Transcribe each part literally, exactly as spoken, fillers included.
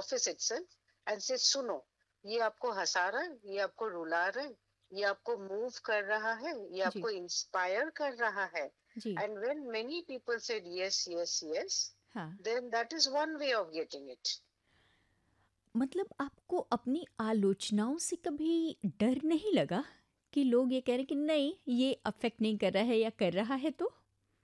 Office itself and से सुनो, ये आपको हंसा रहा है, ये आपको रुला रहा है, ये आपको मूव कर रहा है, ये जी, आपको इंस्पायर कर रहा है. जी। And when many people said yes yes yes, हाँ, then that is one way of getting it. मतलब आपको अपनी आलोचनाओं से कभी डर नहीं लगा कि लोग ये कह रहे हैं कि नहीं, ये अफ़ेक्ट नहीं कर रहा है या कर रहा है तो?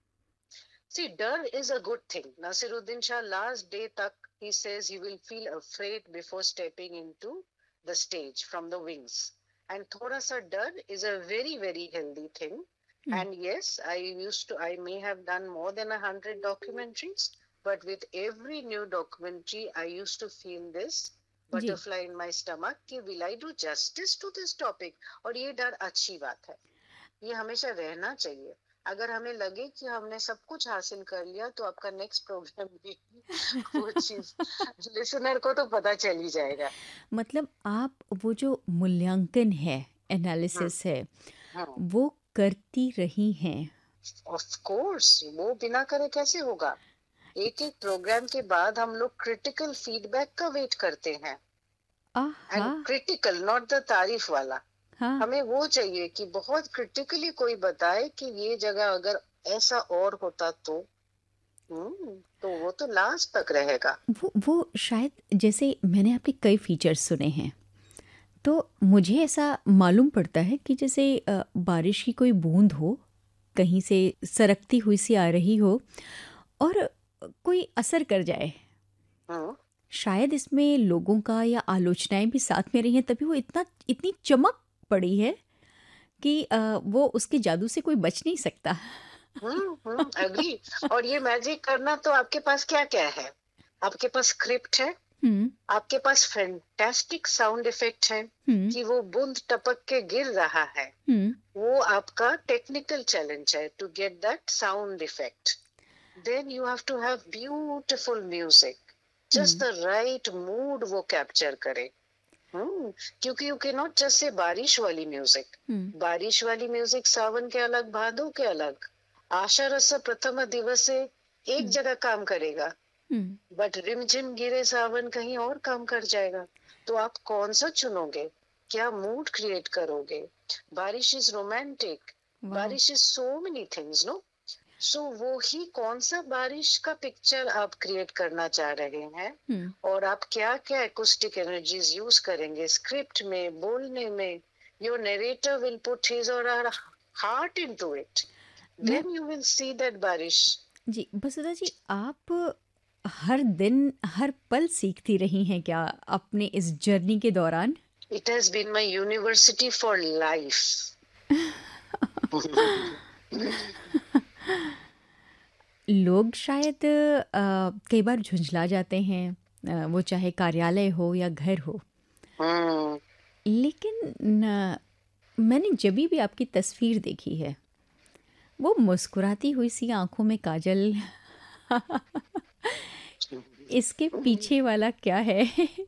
See, dar is a good thing. Nasiruddin Shah, last day tak, he says he will feel afraid before stepping into the stage from the wings. And thoda sa dar is a very, very healthy thing. Hmm, And yes, I used to, I may have done more than a hundred documentaries, but with every new documentary, I used to feel this ji. butterfly in my stomach कि will I do justice to this topic? और ये डर अच्छी बात है, ये हमेशा रहना चाहिए. अगर हमें लगे कि हमने सब कुछ हासिल कर लिया तो आपका नेक्स्ट प्रोग्राम भी वो चीज लिसनर को तो पता चल ही जाएगा. मतलब आप वो जो मूल्यांकन है, हाँ, एनालिसिस है, हाँ, वो करती रही हैं। ऑफ कोर्स वो बिना करे कैसे होगा. एक एक प्रोग्राम के बाद हम लोग क्रिटिकल फीडबैक का वेट करते हैं. आहा! एंड क्रिटिकल, नॉट द तारीफ वाला. हाँ, हमें वो चाहिए कि बहुत क्रिटिकली कोई बताए कि ये जगह अगर ऐसा और होता तो. हम्म, तो वो तो लास्ट तक रहेगा. वो वो शायद जैसे मैंने आपके कई फीचर्स सुने हैं, तो मुझे ऐसा मालूम पड़ता है कि जैसे अ, बारिश की कोई बूँद हो, कहीं से सरकती हुई सी आ रही हो और कोई असर कर जाए। हम्म. शायद इसमें लोगों का या आलोचनाएँ भी साथ में रही हैं, तभी वो इतना इतनी चमक पड़ी है कि अ, वो उसके जादू से कोई बच नहीं सकता। हम्म, हम्म, अग्री. और ये मैजिक करना तो आपके पास क्या क्या है. आपके पास स्क्रिप्ट है, हुँ, आपके पास फैंटास्टिक साउंड इफेक्ट है हुँ, कि वो बूंद टपक के गिर रहा है. हुँ, वो आपका टेक्निकल चैलेंज है to get that sound effect. Then you have to have beautiful music, just hmm, the right mood वो कैप्चर करे. हम्म, क्योंकि you can not just say बारिश वाली म्यूजिक. हुँ, बारिश वाली म्यूजिक सावन के अलग, भादो के अलग. आशा रस प्रथम दिवस से एक हुँ, जगह काम करेगा, हुँ। बट रिमझिम गिरे सावन कहीं और काम कर जाएगा. तो आप कौन सा चुनोगे, क्या मूड क्रिएट करोगे. बारिश इज रोमांटिक, वाओ! बारिश is so many things, no. सो वो ही कौन सा बारिश का पिक्चर आप क्रिएट करना चाह रहे हैं. हुँ, और आप क्या क्या एकोस्टिक एनर्जीज यूज करेंगे स्क्रिप्ट में, बोलने में. Your narrator will put his और हर हार्ट इनटू इट. मैं then you will see that बारिश. जी, वसुधा जी, आप हर दिन, हर पल सीखती रही हैं क्या अपने इस जर्नी के दौरान? It has been my university for life. लोग शायद अ, कई बार झुंझला जाते हैं, अ, वो चाहे कार्यालय हो या घर हो। हम्म. लेकिन न, मैंने जभी भी आपकी तस्वीर देखी है, वो मुस्कुराती हुई सी आँखों में काजल, इसके पीछे वाला क्या है?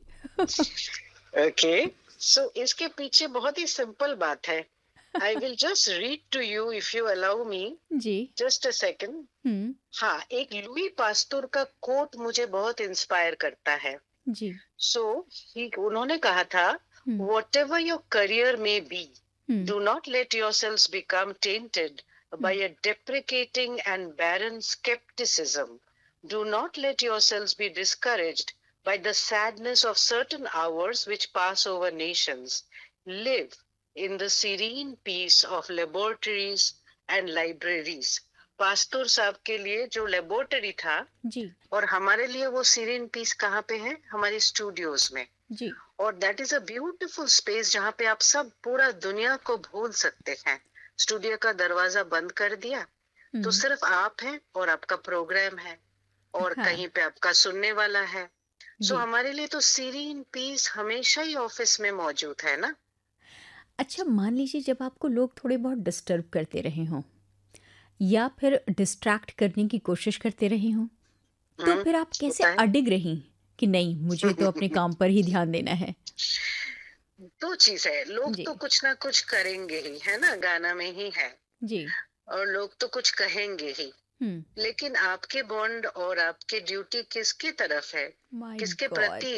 ओके, सो इसके पीछे बहुत ही सिंपल बात है. I will just read to you if you allow me. Ji. Just a second. हुँ, हाँ, एक लुई पास्टोर का कोट मुझे बहुत इंस्पायर करता है. जी। सो ही उन्होंने कहा था, हुँ, whatever your career may be, hmm, do not let yourselves become tainted by hmm, a deprecating and barren skepticism. Do not let yourselves be discouraged by the sadness of certain hours which pass over nations. Live in the serene peace of laboratories and libraries. पास्टोर साहब के लिए जो laboratory था, जी, और हमारे लिए वो serine piece कहाँ पे है, हमारी स्टूडियोज में. जी। और that is a beautiful space जहाँ पे आप सब पूरा दुनिया को भूल सकते हैं. स्टूडियो का दरवाजा बंद कर दिया तो हुँ, सिर्फ आप हैं और आपका प्रोग्राम है, और हाँ, कहीं पे आपका सुनने वाला है. सो जी। हमारे लिए तो सीरीन पीस हमेशा ही ऑफिस में मौजूद है ना. अच्छा, मान लीजिए जब आपको लोग थोड़े बहुत डिस्टर्ब करते रहे हों या फिर डिस्ट्रैक्ट करने की कोशिश करते रहे हों, तो हम्म, फिर आप कैसे होता है. अडिग रहीं कि नहीं, मुझे तो अपने काम पर ही ध्यान देना है? दो चीज है, लोग जी, तो कुछ ना कुछ करेंगे ही, है ना, गाना में ही है. जी। और लोग तो कुछ कहेंगे ही. हुँ, लेकिन आपके बॉन्ड और आपके ड्यूटी किसकी तरफ है, माय किसके गॉड! प्रति